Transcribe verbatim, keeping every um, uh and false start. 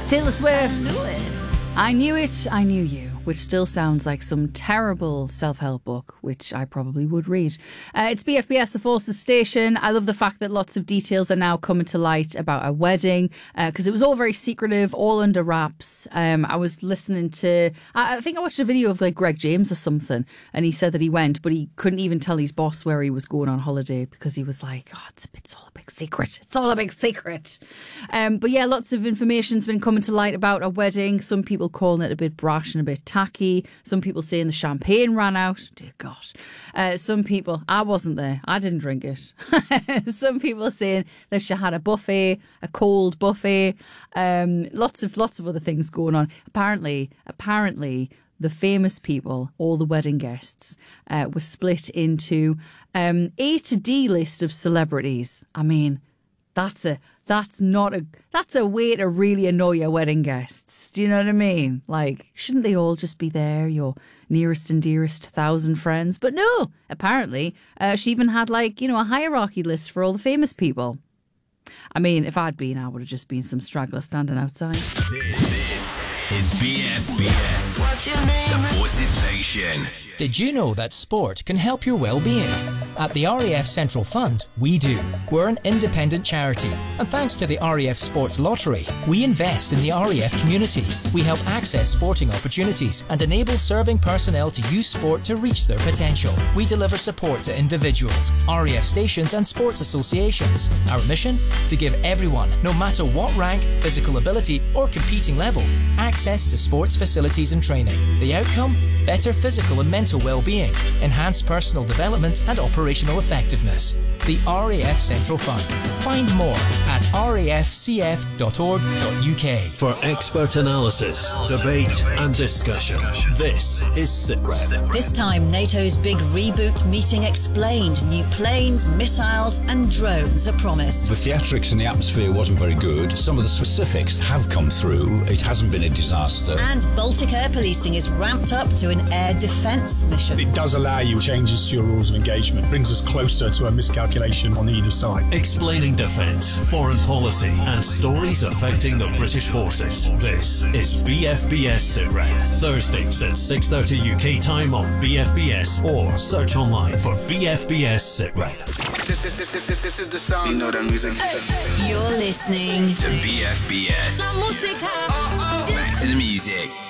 Taylor Swift. I knew it, I knew you, which still sounds like some terrible self-help book, which I probably would read. Uh, it's B F B S, the Forces Station. I love the fact that lots of details are now coming to light about our wedding, because uh, it was all very secretive, all under wraps. Um, I was listening to, I, I think I watched a video of like Greg James or something, and he said that he went, but he couldn't even tell his boss where he was going on holiday because he was like, oh, it's, a, it's all a big secret. It's all a big secret. Um, but yeah, lots of information's been coming to light about our wedding. Some people calling it a bit brash and a bit tacky. Some people saying the champagne ran out. Dear God. Uh, some people, I wasn't there. I didn't drink it. Some people saying that she had a buffet, a cold buffet. Um, lots of lots of other things going on. Apparently, apparently, the famous people, all the wedding guests, uh, were split into um, A to D list of celebrities. I mean, that's a that's not a that's a way to really annoy your wedding guests. Do you know what I mean? Like, shouldn't they all just be there, your nearest and dearest thousand friends? But no, apparently, uh, she even had like, you know, a hierarchy list for all the famous people. I mean, if I'd been, I would have just been some straggler standing outside. This is B F B S. What's your name? The Forces Station. Did you know that sport can help your well-being? At the R A F Central Fund, we do. We're an independent charity, and thanks to the R A F Sports Lottery, we invest in the R A F community. We help access sporting opportunities and enable serving personnel to use sport to reach their potential. We deliver support to individuals, R A F stations and sports associations. Our mission? To give everyone, no matter what rank, physical ability or competing level, access to sports facilities and training. The outcome? Better physical and mental well-being, enhanced personal development and operational effectiveness. The R A F Central Fund. Find more at r a f c f dot org dot u k. For expert analysis, debate and discussion, this is SITREP. This time, NATO's big reboot meeting explained. New planes, missiles and drones are promised. The theatrics in the atmosphere wasn't very good. Some of the specifics have come through. It hasn't been a disaster. And Baltic air policing is ramped up to an air defence mission. It does allow you changes to your rules of engagement. Brings us closer to a miscalculation on either side. Explaining defence, foreign policy and stories affecting the British forces. This is B F B S SITREP. Thursdays at six thirty U K time on B F B S or search online for B F B S SITREP. This, this, this, this, this is the sound. You know that music. You're listening to B F B S. Back to the music.